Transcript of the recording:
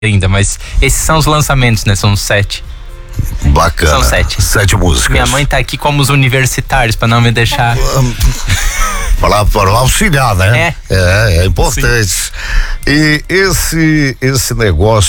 ainda, mas esses são os lançamentos, né? São 7. Bacana. São 7. 7 músicas. Minha mãe tá aqui como os universitários, pra não me deixar. Para auxiliar, né? É importante. Sim. E esse negócio